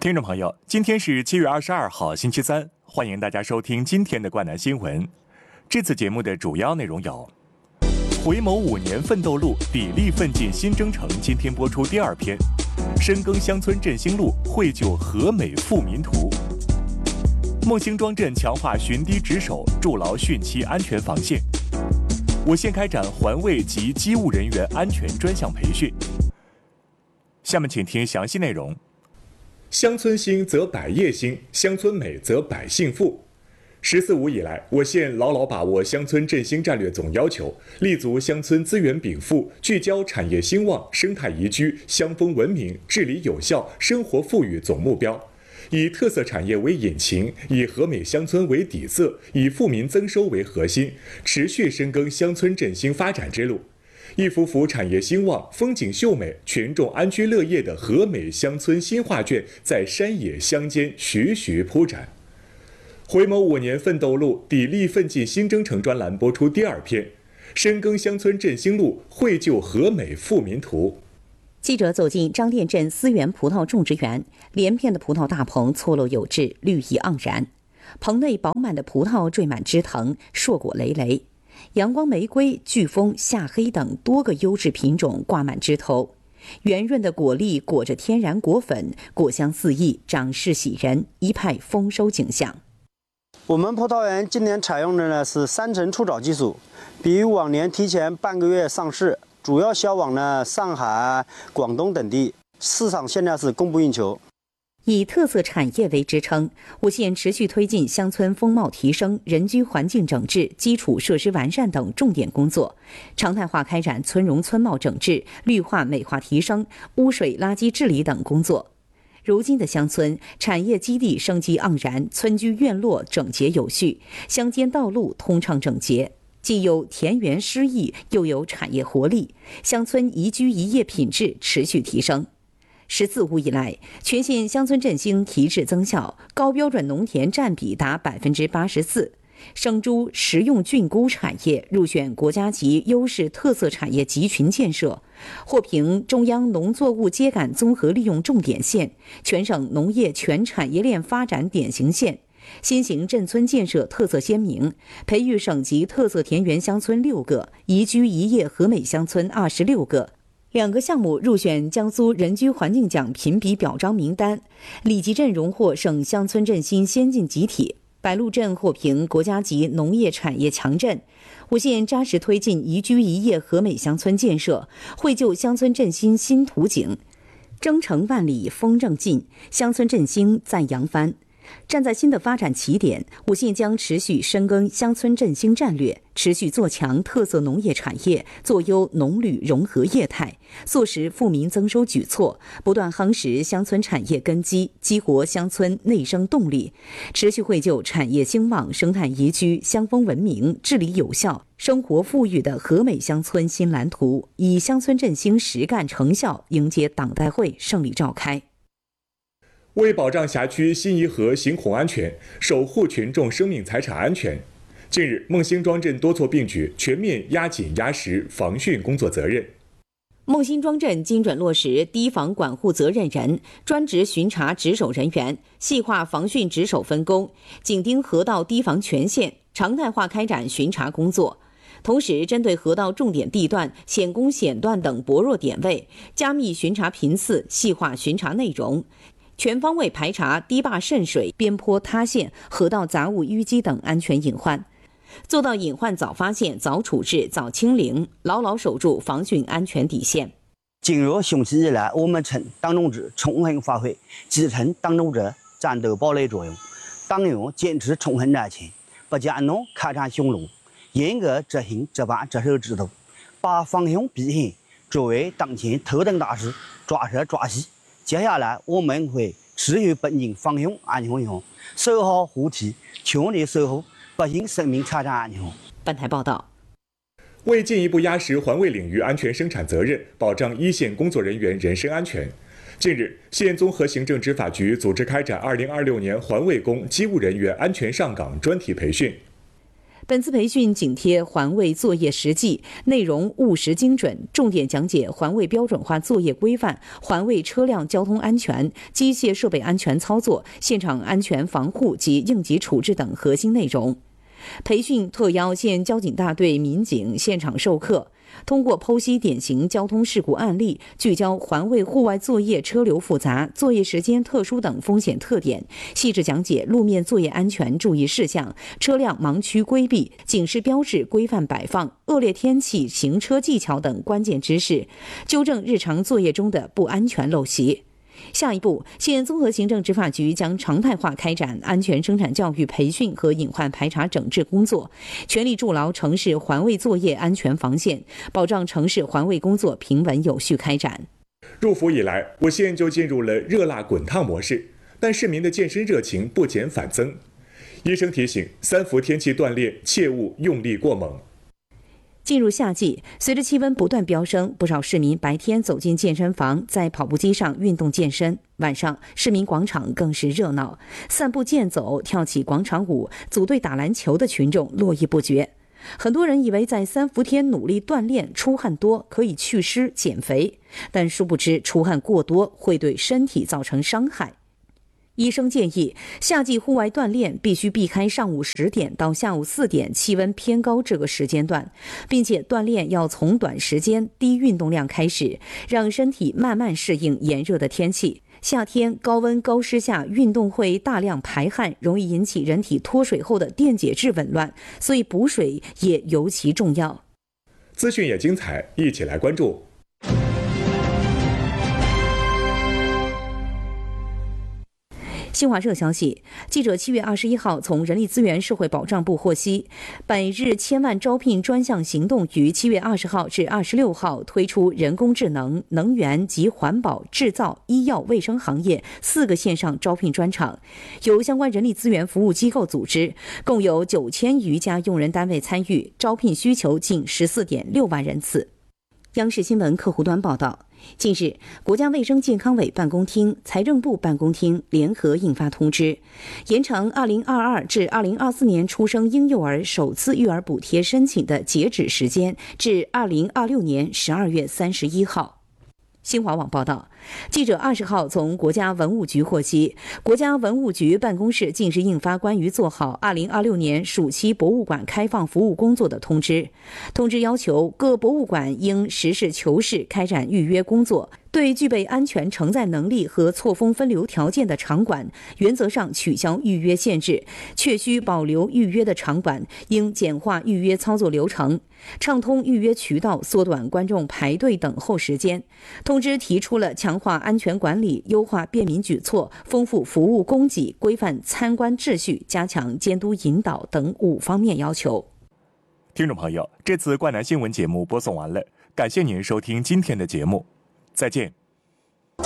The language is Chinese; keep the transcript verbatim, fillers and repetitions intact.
听众朋友，今天是七月二十二号，星期三，欢迎大家收听今天的冠南新闻。这次节目的主要内容有：回眸五年奋斗路，砥砺奋进新征程，今天播出第二篇；深耕乡村振兴路，绘就和美富民图；孟兴庄镇强化巡堤值守，筑牢汛期安全防线；我县开展环卫及机务人员安全专项培训。下面请听详细内容。乡村兴则百业兴，乡村美则百姓富。十四五以来，我县牢牢把握乡村振兴战略总要求，立足乡村资源禀赋，聚焦产业兴旺、生态宜居、乡风文明、治理有效、生活富裕总目标，以特色产业为引擎，以和美乡村为底色，以富民增收为核心，持续深耕乡村振兴发展之路。一幅幅产业兴旺、风景秀美、群众安居乐业的和美乡村新画卷在山野乡间徐徐铺展。回眸五年奋斗路，砥砺奋进新征程专栏播出第二篇：深耕乡村振兴路，绘就和美富民图。 记者走进张店镇思源葡萄种植园，连片的葡萄大棚错落有致，绿意盎然，棚内饱满的葡萄缀满枝藤，硕果累累。阳光玫瑰、巨峰、夏黑等多个优质品种挂满枝头，圆润的果粒裹着天然果粉，果香四溢，长势喜人，一派丰收景象。 我们葡萄园今年采用的呢是三层出枣技术，比往年提前半个月上市，主要销往呢上海、广东等地，市场现在是供不应求。 以特色产业为支撑，我县持续推进乡村风貌提升、人居环境整治、基础设施完善等重点工作，常态化开展村容村貌整治、绿化美化提升、污水垃圾治理等工作。如今的乡村产业基地生机盎然，村居院落整洁有序，乡间道路通畅整洁，既有田园诗意，又有产业活力，乡村宜居宜业品质持续提升。十四五以来，全县乡村振兴提质增效，高标准农田占比达百分之八十四。生猪、食用菌菇产业入选国家级优势特色产业集群建设，获评中央农作物秸秆综合利用重点县、全省农业全产业链发展典型县。新型镇村建设特色鲜明，培育省级特色田园乡村六个，宜居宜业和美乡村二十六个。两个项目入选江苏人居环境奖评比表彰名单，李集镇荣获省乡村振兴先进集体，白鹿镇获评国家级农业产业强镇。我县扎实推进宜居宜业和美乡村建设，绘就乡村振兴新图景。征程万里风正劲，乡村振兴赞扬帆。站在新的发展起点，我县将持续深耕乡村振兴战略，持续做强特色农业产业，做优农旅融合业态，做实富民增收举措，不断夯实乡村产业根基，激活乡村内生动力，持续绘就产业兴旺、生态宜居、乡风文明、治理有效、生活富裕的和美乡村新蓝图，以乡村振兴实干成效迎接党代会胜利召开。 为保障辖区新沂河行洪安全，守护群众生命财产安全，近日孟兴庄镇多措并举，全面压紧压实防汛工作责任。 孟兴庄镇精准落实堤防管护责任人、专职巡查值守人员，细化防汛值守分工，紧盯河道堤防全线，常态化开展巡查工作。同时，针对河道重点地段、险工险段等薄弱点位，加密巡查频次，细化巡查内容，全方位排查堤坝渗水、边坡塌陷、河道杂物淤积等安全隐患，做到隐患早发现、早处置、早清零，牢牢守住防汛安全底线。 进入汛期以来，我们村党同志充分发挥基层党同志战斗堡垒作用，党员坚持冲锋战前，不间断开展巡逻，严格执行执法责守制度，把防汛避险作为当前头等大事，抓实抓细。接下来我们会持续奔进防汛安全项目，守好护堤，全力守护百姓生命财产安全。 本台报道。 为进一步压实环卫领域安全生产责任，保障一线工作人员人身安全，近日，县综合行政执法局组织开展二零二六年环卫工机务人员安全上岗专题培训。 本次培训紧贴环卫作业实际，内容务实精准，重点讲解环卫标准化作业规范、环卫车辆交通安全、机械设备安全操作、现场安全防护及应急处置等核心内容。培训特邀县交警大队民警现场授课，通过剖析典型交通事故案例，聚焦环卫户外作业车流复杂、作业时间特殊等风险特点，细致讲解路面作业安全注意事项、车辆盲区规避、警示标志规范摆放、恶劣天气行车技巧等关键知识，纠正日常作业中的不安全陋习。下一步，县综合行政执法局将常态化开展安全生产教育培训和隐患排查整治工作，全力筑牢城市环卫作业安全防线，保障城市环卫工作平稳有序开展。 入伏以来，我县就进入了热辣滚烫模式，但市民的健身热情不减反增。医生提醒，三伏天气锻炼切勿用力过猛。 进入夏季，随着气温不断飙升，不少市民白天走进健身房，在跑步机上运动健身。晚上，市民广场更是热闹，散步健走、跳起广场舞、组队打篮球的群众络绎不绝。很多人以为在三伏天努力锻炼、出汗多可以祛湿减肥，但殊不知出汗过多会对身体造成伤害。医生建议，夏季户外锻炼必须避开上午十点到下午四点气温偏高这个时间段，并且锻炼要从短时间、低运动量开始，让身体慢慢适应炎热的天气。夏天高温高湿下运动会大量排汗，容易引起人体脱水后的电解质紊乱，所以补水也尤其重要。 资讯也精彩，一起来关注。 新华社消息，记者七月二十一号从人力资源社会保障部获悉，百日千万招聘专项行动于七月二十号至二十六号推出人工智能、能源及环保、制造、医药卫生行业四个线上招聘专场，由相关人力资源服务机构组织，共有九千余家用人单位参与，招聘需求近十四点六万人次。央视新闻客户端报道，近日，国家卫生健康委办公厅、财政部办公厅联合印发通知，延长二零二二至二零二四年出生婴幼儿首次育儿补贴申请的截止时间至二零二六年十二月三十一号。新华网报道，记者二十号从国家文物局获悉，国家文物局办公室近日印发关于做好二零二六年暑期博物馆开放服务工作的通知。通知要求各博物馆应实事求是开展预约工作，对具备安全承载能力和错峰分流条件的场馆，原则上取消预约限制；确需保留预约的场馆，应简化预约操作流程，畅通预约渠道，缩短观众排队等候时间。通知提出了强化安全管理、优化便民举措、丰富服务供给、规范参观秩序、加强监督引导等五方面要求。 听众朋友，这次冠南新闻节目播送完了，感谢您收听今天的节目，再见。